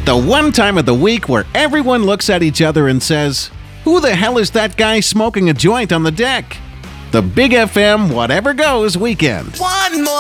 The one time of the week where everyone looks at each other and says, "Who the hell is that guy smoking a joint on the deck?" The Big FM Whatever Goes Weekend. One more.